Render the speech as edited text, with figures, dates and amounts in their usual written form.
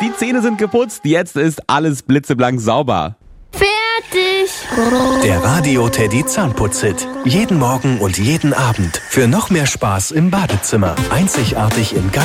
Die Zähne sind geputzt, jetzt ist alles blitzeblank sauber. Fertig! Der Radio Teddy Zahnputz-Hit. Jeden Morgen und jeden Abend. Für noch mehr Spaß im Badezimmer. Einzigartig in